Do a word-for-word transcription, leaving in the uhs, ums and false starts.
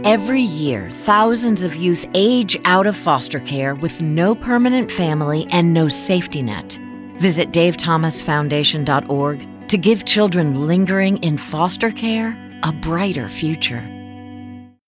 Every year, thousands of youth age out of foster care with no permanent family and no safety net. Visit dave thomas foundation dot org to give children lingering in foster care a brighter future.